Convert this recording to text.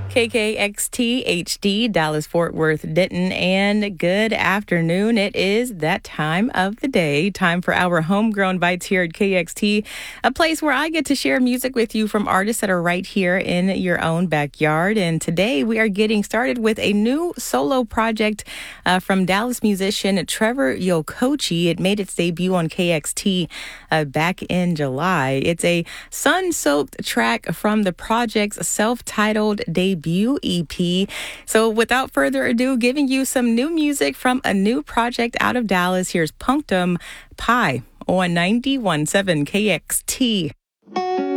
KKXT HD, Dallas, Fort Worth, Denton, and good afternoon. It is that time of the day, time for our homegrown bites here at KXT, a place where I get to share music with you from artists that are right here in your own backyard. And today we are getting started with a new solo project from Dallas musician Trevor Yokochi. It made its debut on KXT back in July. It's a sun-soaked track from the project's self-titled debut EP. So without further ado, giving you some new music from a new project out of Dallas. Here's Punctum Pie on 91.7 KXT.